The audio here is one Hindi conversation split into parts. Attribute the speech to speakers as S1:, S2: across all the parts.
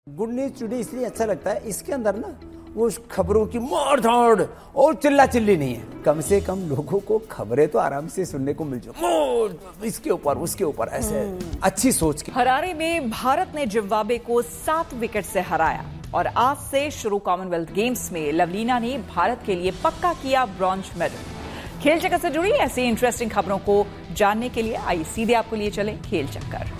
S1: गुड न्यूज टुडे इसलिए अच्छा लगता है, इसके अंदर ना वो खबरों की मार धाड़ और चिल्ला चिल्ली नहीं है। कम से कम लोगों को खबरें तो आराम से सुनने को मिल जाए, इसके ऊपर उसके ऊपर ऐसे अच्छी सोच की।
S2: हरारे में भारत ने जिम्बाब्वे को 7 विकेट से हराया और आज से शुरू कॉमनवेल्थ गेम्स में लवलीना ने भारत के लिए पक्का किया ब्रॉन्ज मेडल। खेल जगत से जुड़ी ऐसी इंटरेस्टिंग खबरों को जानने के लिए आइए सीधे आपको लिए चले खेल चक्कर।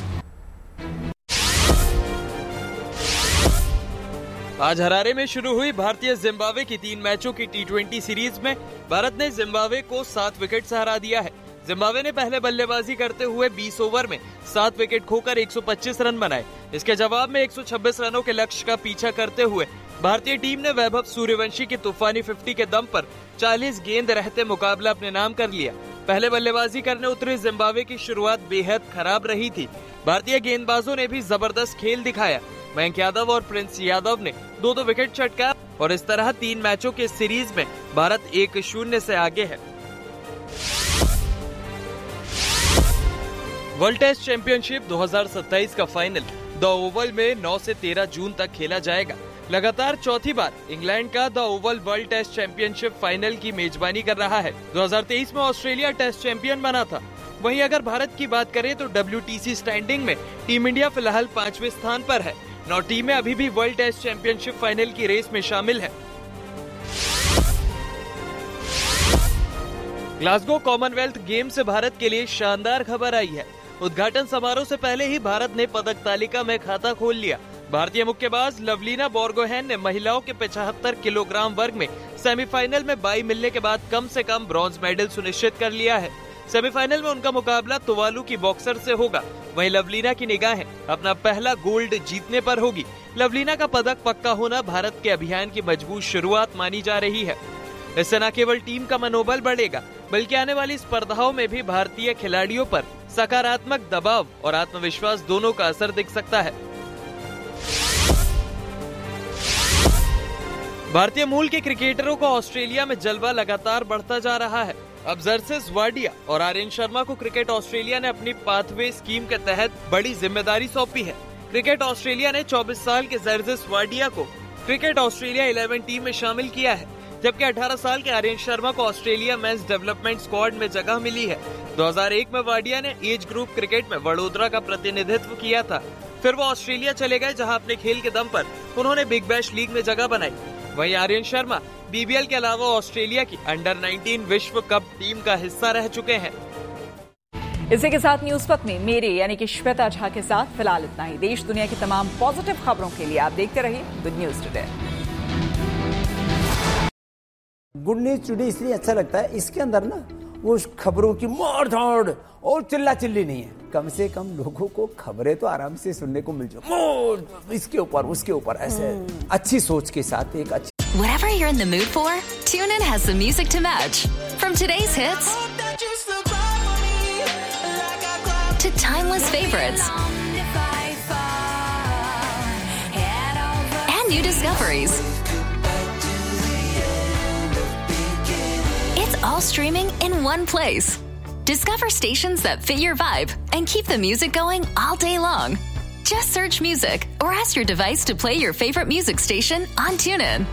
S3: आज हरारे में शुरू हुई भारतीय जिम्बाब्वे की 3 मैचों की T20 सीरीज में भारत ने जिम्बाब्वे को 7 विकेट से हरा दिया है। जिम्बाब्वे ने पहले बल्लेबाजी करते हुए 20 ओवर में 7 विकेट खोकर 125 रन बनाए। इसके जवाब में 126 रनों के लक्ष्य का पीछा करते हुए भारतीय टीम ने वैभव सूर्यवंशी की तूफानी 50 के दम पर 40 गेंद रहते मुकाबला अपने नाम कर लिया। पहले बल्लेबाजी करने उतरी जिम्बाब्वे की शुरुआत बेहद खराब रही थी। भारतीय गेंदबाजों ने भी जबरदस्त खेल दिखाया। मयंक यादव और प्रिंस यादव ने 2-2 विकेट चटकाए और इस तरह 3 मैचों के सीरीज में भारत 1-0 से आगे है। वर्ल्ड टेस्ट चैंपियनशिप 2027 का फाइनल द ओवल में 9 से 13 जून तक खेला जाएगा। लगातार चौथी बार इंग्लैंड का the Oval world test championship final की मेजबानी कर रहा है। 2023 में ऑस्ट्रेलिया टेस्ट चैंपियन बना था। वहीं अगर भारत की बात करें तो WTC स्टैंडिंग में टीम इंडिया फिलहाल 5वें स्थान पर है। 9 टीमें अभी भी वर्ल्ड टेस्ट चैंपियनशिप फाइनल की रेस में शामिल हैं। ग्लासगो कॉमनवेल्थ गेम से भारत के लिए शानदार खबर आई है। उद्घाटन समारोह से पहले ही भारत ने पदक तालिका में खाता खोल लिया। भारतीय मुक्केबाज लवलीना बोर्गोहेन ने महिलाओं के 75 किलोग्राम वर्ग में सेमीफाइनल में बाई मिलने के बाद कम से कम ब्रॉन्ज मेडल सुनिश्चित कर लिया है। सेमीफाइनल में उनका मुकाबला तुवालू की बॉक्सर से होगा। वहीं लवलीना की निगाहें अपना पहला गोल्ड जीतने पर होगी। लवलीना का पदक पक्का होना भारत के अभियान की मजबूत शुरुआत मानी जा रही है। इससे न केवल टीम का मनोबल बढ़ेगा बल्कि आने वाली स्पर्धाओं में भी भारतीय खिलाड़ियों पर सकारात्मक दबाव और आत्मविश्वास दोनों का असर दिख सकता है। भारतीय मूल के क्रिकेटरों का ऑस्ट्रेलिया में जलवा लगातार बढ़ता जा रहा है। अब जर्सिस वाडिया और आर्यन शर्मा को क्रिकेट ऑस्ट्रेलिया ने अपनी पाथवे स्कीम के तहत बड़ी जिम्मेदारी सौंपी है। क्रिकेट ऑस्ट्रेलिया ने 24 साल के जर्सिस वाडिया को क्रिकेट ऑस्ट्रेलिया 11 टीम में शामिल किया है, जबकि 18 साल के आर्यन शर्मा को ऑस्ट्रेलिया मेंस डेवलपमेंट स्क्वाड में जगह मिली है। 2001 में वाडिया ने एज ग्रुप क्रिकेट में वडोदरा का प्रतिनिधित्व किया था। फिर वो ऑस्ट्रेलिया चले गए, जहां अपने खेल के दम पर उन्होंने बिग बैश लीग में जगह बनाई। वहीं आर्यन शर्मा BBL के अलावा ऑस्ट्रेलिया की अंडर 19 विश्व कप टीम का हिस्सा रह चुके हैं।
S2: इसी के साथ न्यूज पक में मेरे यानी कि श्वेता झा के साथ फिलहाल इतना ही। देश दुनिया की तमाम पॉजिटिव खबरों के लिए आप देखते रहिए good news today.
S1: Good news today इसलिए अच्छा लगता है, इसके अंदर ना वो खबरों की मार धाड़ और चिल्ला चिल्ली नहीं है। कम से कम लोगों को खबरें तो आराम से सुनने को मिल जाए, इसके ऊपर उसके ऊपर ऐसे अच्छी सोच के साथ एक अच्छी।
S4: Whatever you're in the mood for, TuneIn has the music to match. From today's hits to timeless favorites and new discoveries. It's all streaming in one place. Discover stations that fit your vibe and keep the music going all day long. Just search music or ask your device to play your favorite music station on TuneIn.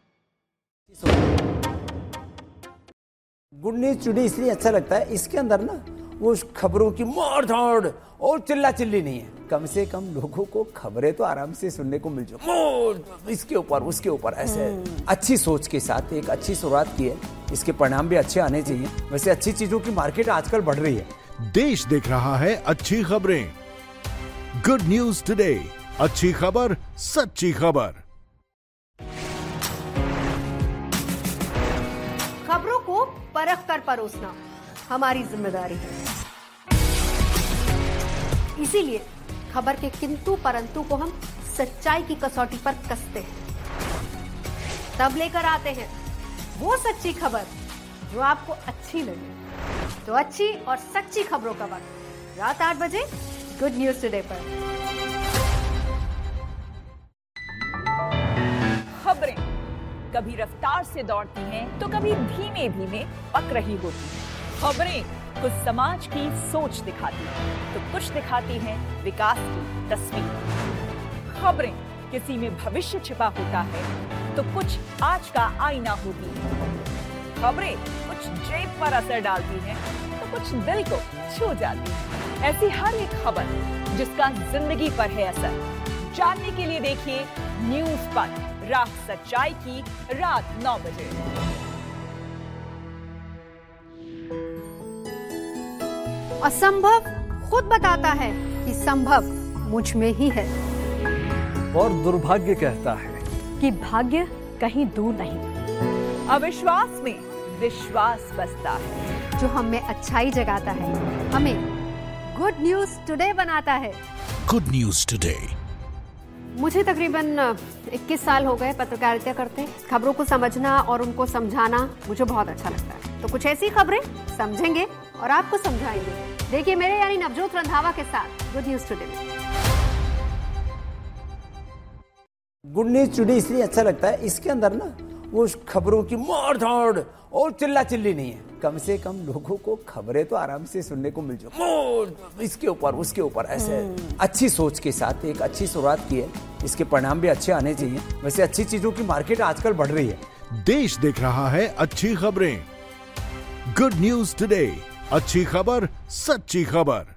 S1: Good news today इसलिए अच्छा लगता है, इसके अंदर ना वो खबरों की मार धाड़ और चिल्ला चिल्ली नहीं है। कम से कम लोगों को खबरें तो आराम से सुनने को मिल जाए, इसके ऊपर उसके ऊपर ऐसे अच्छी सोच के साथ एक अच्छी शुरुआत की है। इसके परिणाम भी अच्छे आने चाहिए। वैसे अच्छी चीजों की मार्केट आजकल बढ़ रही है।
S5: देश देख रहा है अच्छी खबरें। गुड न्यूज टुडे, अच्छी खबर, सच्ची खबर।
S6: खबरों को परख कर परोसना हमारी जिम्मेदारी है। इसीलिए खबर के किंतु परंतु को हम सच्चाई की कसौटी पर कसते हैं, तब लेकर आते हैं वो सच्ची खबर जो आपको अच्छी लगे। तो अच्छी और सच्ची खबरों का वक्त रात 8 बजे गुड न्यूज टुडे पर।
S2: खबरें कभी रफ्तार से दौड़ती हैं तो कभी धीमे धीमे पक रही होती हैं। खबरें कुछ समाज की सोच दिखाती हैं तो कुछ दिखाती हैं विकास की तस्वीर। खबरें किसी में भविष्य छिपा होता है तो कुछ आज का आईना होती है। खबरें कुछ जेब पर असर डालती हैं तो कुछ दिल को छू जाती है। ऐसी हर एक खबर जिसका जिंदगी पर है असर, जानने के लिए देखिए न्यूज़ पर रात सच्चाई की रात 9 बजे।
S6: असंभव खुद बताता है कि संभव मुझ में ही है,
S7: और दुर्भाग्य कहता है
S8: कि भाग्य कहीं दूर नहीं।
S2: अविश्वास में विश्वास बसता है,
S6: जो हमें अच्छाई जगाता है, हमें गुड न्यूज टुडे बनाता है।
S5: Good news today.
S6: मुझे तकरीबन 21 साल हो गए पत्रकारिता करते। खबरों को समझना और उनको समझाना मुझे बहुत अच्छा लगता है। तो कुछ ऐसी खबरें समझेंगे और आपको समझाएंगे। देखिए मेरे यानी नवजोत रंधावा के साथ गुड न्यूज टुडे में।
S1: गुड न्यूज टुडे इसलिए अच्छा लगता है, इसके अंदर ना वो खबरों की मार धाड़ और चिल्ला चिल्ली नहीं है। कम से कम लोगों को खबरें तो आराम से सुनने को मिल जाए, इसके ऊपर उसके ऊपर, ऐसे अच्छी सोच के साथ एक अच्छी शुरुआत की है। इसके परिणाम भी अच्छे आने चाहिए। वैसे अच्छी चीजों की मार्केट आजकल बढ़ रही है।
S5: देश देख रहा है अच्छी खबरें। गुड न्यूज टुडे, अच्छी खबर, सच्ची खबर।